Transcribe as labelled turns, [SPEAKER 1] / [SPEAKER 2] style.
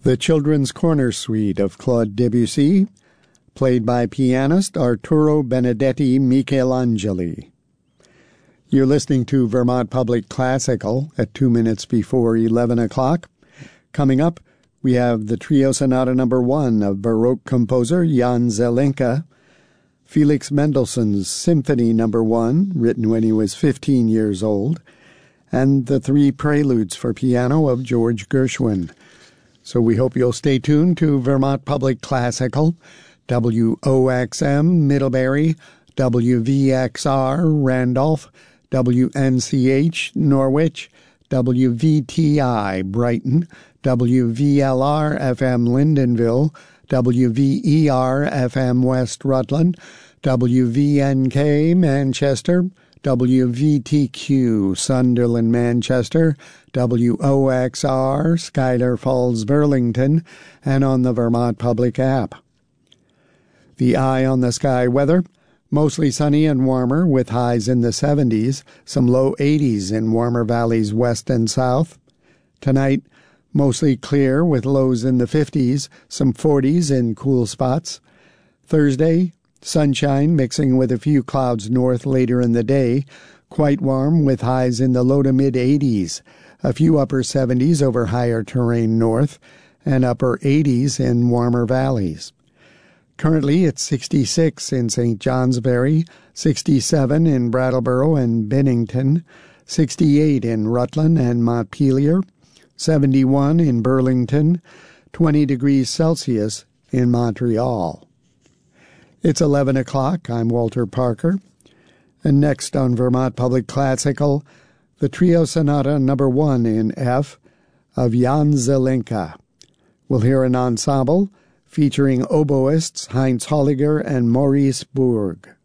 [SPEAKER 1] The Children's Corner Suite of Claude Debussy, played by pianist Arturo Benedetti Michelangeli. You're listening to Vermont Public Classical at 2 minutes before 11 o'clock. Coming up, we have the Trio Sonata No. 1 of Baroque composer Jan Zelenka, Felix Mendelssohn's Symphony No. 1, written when he was 15 years old, and the three preludes for piano of George Gershwin. So we hope you'll stay tuned to Vermont Public Classical, WOXM Middlebury, WVXR Randolph, WNCH Norwich, WVTI Brighton, WVLR FM Lyndonville, WVER FM West Rutland, WVNK Manchester, WVTQ Sunderland Manchester, WOXR Schuyler Falls Burlington, and on the Vermont Public app. The Eye on the Sky weather: mostly sunny and warmer with highs in the 70s, some low 80s in warmer valleys west and south. Tonight, mostly clear with lows in the 50s, some 40s in cool spots. Thursday, sunshine mixing with a few clouds north later in the day, quite warm with highs in the low to mid-80s, a few upper 70s over higher terrain north, and upper 80s in warmer valleys. Currently, it's 66 in St. Johnsbury, 67 in Brattleboro and Bennington, 68 in Rutland and Montpelier, 71 in Burlington, 20 degrees Celsius in Montreal. It's 11 o'clock. I'm Walter Parker. And next on Vermont Public Classical, the Trio Sonata No. 1 in F of Jan Zelenka. We'll hear an ensemble featuring oboists Heinz Holliger and Maurice Burg.